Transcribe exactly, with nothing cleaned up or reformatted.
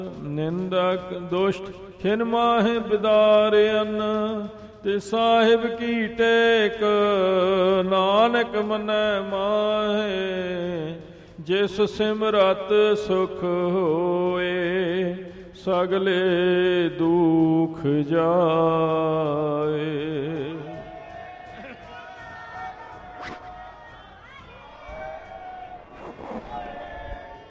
ਨਿੰਦਕ ਦੁਸ਼ਟ ਖਿਨ ਮਾਹਿ ਬਿਦਾਰਿਅਨ, ਤੇ ਸਾਹਿਬ ਕੀ ਟੇਕ ਨਾਨਕ ਮਨੈ ਮਾਹੇ। ਜਿਸ ਸਿਮਰਤ ਸੁਖ ਹੋਏ, ਸਗਲੇ ਦੁਖ ਜਾਏ।